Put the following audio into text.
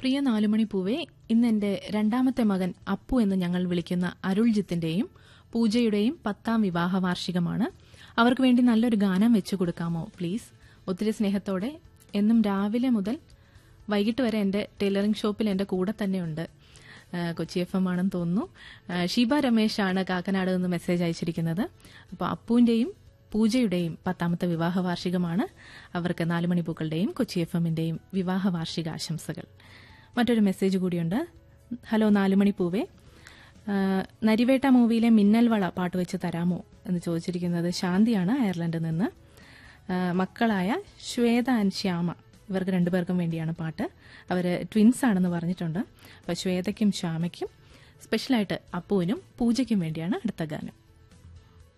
പ്രിയ നാലുമണി പൂവേ, ഇന്ന് എന്റെ രണ്ടാമത്തെ മകൻ അപ്പു എന്ന് ഞങ്ങൾ വിളിക്കുന്ന അരുൾജിത്തിന്റെയും പൂജയുടെയും 10ാം വിവാഹ വാർഷികമാണ്. അവർക്ക് വേണ്ടി നല്ലൊരു ഗാനം വെച്ചു കൊടുക്കാമോ പ്ലീസ്? ഒത്തിരി സ്നേഹത്തോടെ. എന്നും രാവിലെ മുതൽ വൈകിട്ട് വരെ എന്റെ ടൈലറിംഗ് ഷോപ്പിൽ എന്റെ കൂടെ തന്നെയുണ്ട്. കൊച്ചി FM ആണെന്ന് തോന്നുന്നു. ഷീബ രമേശാണ് കാക്കനാട് നിന്ന് മെസ്സേജ് അയച്ചിരിക്കുന്നത്. അപ്പോൾ അപ്പുവിന്റെയും പൂജയുടെയും 10ാമത്തെ വിവാഹ വാർഷികമാണ്. അവർക്ക് നാലുമണിപ്പൂക്കളുടെയും കൊച്ചി FMന്റെയും വിവാഹ വാർഷിക ആശംസകൾ. മറ്റൊരു മെസ്സേജ് കൂടിയുണ്ട്. ഹലോ നാലുമണി പൂവേ, നരിവേട്ട മൂവിയിലെ മിന്നൽ വള പാട്ട് വെച്ച് തരാമോ എന്ന് ചോദിച്ചിരിക്കുന്നത് ശാന്തിയാണ്, അയർലൻഡിൽ നിന്ന്. മക്കളായ ശ്വേത ആൻഡ് ശ്യാമ, ഇവർക്ക് രണ്ടുപേർക്കും വേണ്ടിയാണ് പാട്ട്. അവർ ട്വിൻസ് ആണെന്ന് പറഞ്ഞിട്ടുണ്ട്. അപ്പോൾ ശ്വേതയ്ക്കും ശ്യാമയ്ക്കും, സ്പെഷ്യലായിട്ട് അപ്പുവിനും പൂജയ്ക്കും വേണ്ടിയാണ് അടുത്ത ഗാനം.